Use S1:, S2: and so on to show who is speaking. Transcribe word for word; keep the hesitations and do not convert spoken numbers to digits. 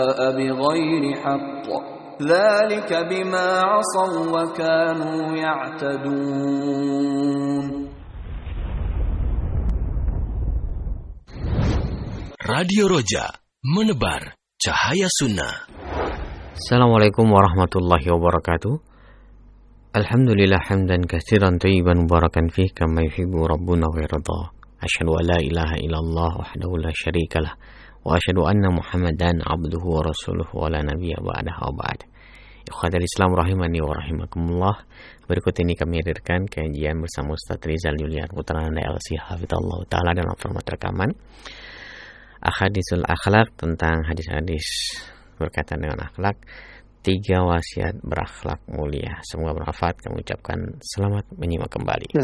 S1: بغير حق ذلك بما عصوا وكانوا يعتدون.
S2: Radio Roja, menebar cahaya sunnah.
S3: Assalamualaikum warahmatullahi wabarakatuh. Alhamdulillah hamdan katsiran thayyiban mubarakan fih kama yuhibbu rabbuna wa yarda. Asyhadu an la ilaha illallah wahdahu la syarikalah wa asyhadu anna Muhammadan abduhu wa rasuluhu wa la nabiyya ba'dahu wa ba'd. Ikhwatal Islam rahimani wa rahimakumullah. Berikut ini kami hadirkan kajian bersama Ustaz Rizal Julian Putra Nanda L C hafizallahu taala dalam format rekaman Ahadisul Akhlak, tentang hadis-hadis berkaitan dengan akhlak, tiga wasiat berakhlak mulia. Semoga bermanfaat. Kami ucapkan selamat menyimak kembali.